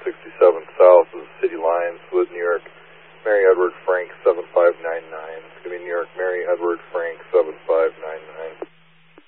67 south of the city lines with New York Mary Edward Frank 7599. It's going to be New York Mary Edward Frank